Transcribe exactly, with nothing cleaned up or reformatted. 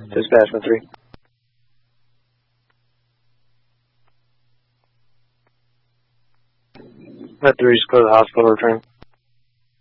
Dispatchment three. Met three, just go to the hospital, return.